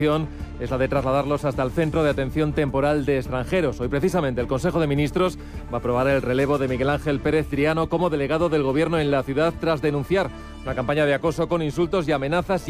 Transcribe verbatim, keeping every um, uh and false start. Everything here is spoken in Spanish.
es la de trasladarlos hasta el Centro de Atención Temporal de Extranjeros. Hoy precisamente el Consejo de Ministros va a aprobar el relevo de Miguel Ángel Pérez Triano como delegado del Gobierno en la ciudad tras denunciar una campaña de acoso con insultos y amenazas.